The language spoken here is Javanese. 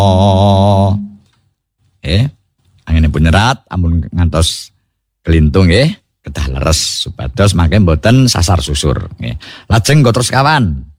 Anginipun nyerat ampun ngantos kelintung nggih, kedah leres supados mangke mboten sasar susur nggih. Lajeng terus kawan